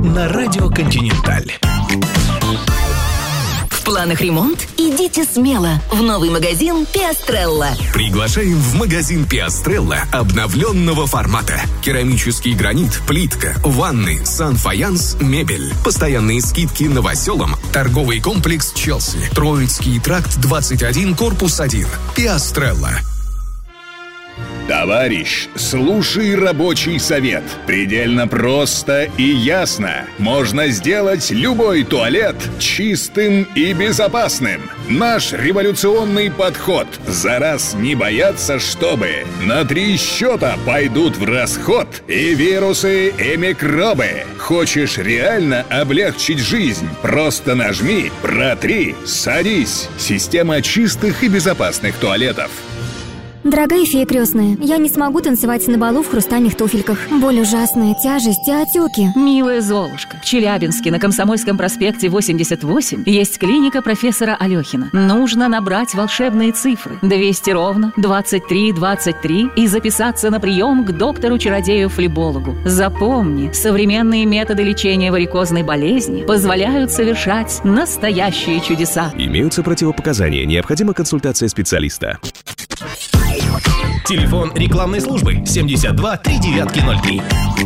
на радио «Континенталь». В планах ремонт? Идите смело в новый магазин «Пиастрелла». Приглашаем в магазин «Пиастрелла» обновленного формата. Керамический гранит, плитка, ванны, сан-фаянс, мебель. Постоянные скидки новоселам. Торговый комплекс «Челси». Троицкий тракт 21, корпус 1. «Пиастрелла». Товарищ, слушай рабочий совет. Предельно просто и ясно. Можно сделать любой туалет чистым и безопасным. Наш революционный подход. За раз не бояться, чтобы на 3 счета пойдут в расход и вирусы, и микробы. Хочешь реально облегчить жизнь? Просто нажми, протри, садись. Система чистых и безопасных туалетов. Дорогая фея крестная, я не смогу танцевать на балу в хрустальных туфельках. Боль ужасная, тяжесть и отеки. Милая Золушка, в Челябинске на Комсомольском проспекте 88 есть клиника профессора Алехина. Нужно набрать волшебные цифры 200 ровно 23 23 и записаться на прием к доктору-чародею-флебологу. Запомни, современные методы лечения варикозной болезни позволяют совершать настоящие чудеса. Имеются противопоказания, необходима консультация специалиста. Телефон рекламной службы 72 3903.